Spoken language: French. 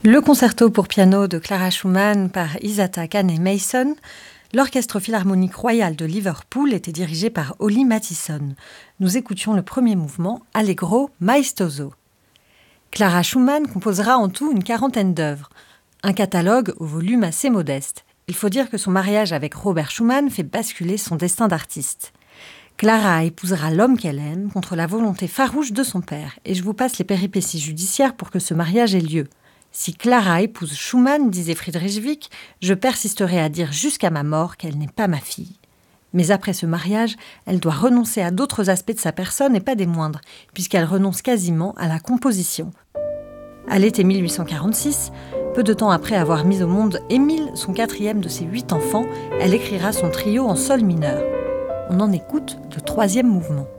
Le concerto pour piano de Clara Schumann par Isata Kane-Mason. L'Orchestre Philharmonique Royal de Liverpool était dirigé par Holly Mathison. Nous écoutions le premier mouvement, Allegro maestoso. Clara Schumann composera en tout une 40aine d'œuvres. Un catalogue au volume assez modeste. Il faut dire que son mariage avec Robert Schumann fait basculer son destin d'artiste. Clara épousera l'homme qu'elle aime contre la volonté farouche de son père. Et je vous passe les péripéties judiciaires pour que ce mariage ait lieu. Si Clara épouse Schumann, disait Friedrich Wieck, je persisterai à dire jusqu'à ma mort qu'elle n'est pas ma fille. Mais après ce mariage, elle doit renoncer à d'autres aspects de sa personne et pas des moindres, puisqu'elle renonce quasiment à la composition. À l'été 1846, peu de temps après avoir mis au monde Émile, son 4e de ses 8 enfants, elle écrira son trio en sol mineur. On en écoute le 3e mouvement.